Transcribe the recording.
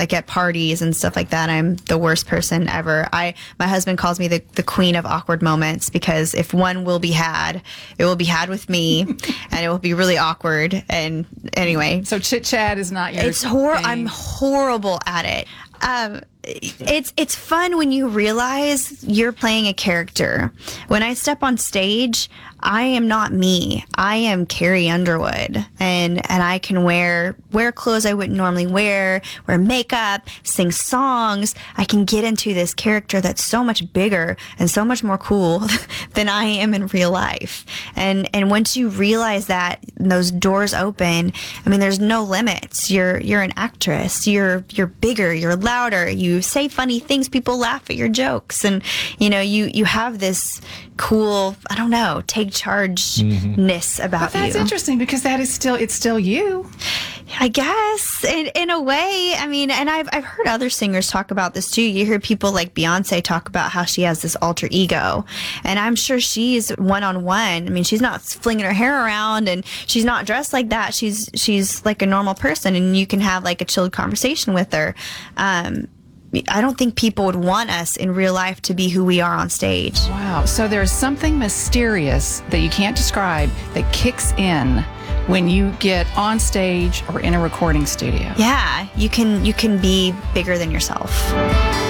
like at parties and stuff like that, I'm the worst person ever. My husband calls me the queen of awkward moments, because if one will be had, it will be had with me, and it will be really awkward. And anyway, so chit chat is not your thing. I'm horrible at it. It's fun when you realize you're playing a character. When I step on stage, I am not me. I am Carrie Underwood, and I can wear clothes I wouldn't normally wear makeup, sing songs. I can get into this character that's so much bigger and so much more cool than I am in real life. And once you realize that, those doors open. I mean, there's no limits. You're an actress. You're bigger. You're louder. You say funny things. People laugh at your jokes, and you have this cool, I don't know, take charge-ness about That's you. interesting, because it's still you. I guess in a way. I mean, and I've heard other singers talk about this too. You hear people like Beyonce talk about how she has this alter ego, and I'm sure she's one-on-one. I mean, she's not flinging her hair around, and she's not dressed like that. She's like a normal person, and you can have like a chilled conversation with her. I don't think people would want us in real life to be who we are on stage. Wow. So there's something mysterious that you can't describe that kicks in when you get on stage or in a recording studio. Yeah, you can be bigger than yourself.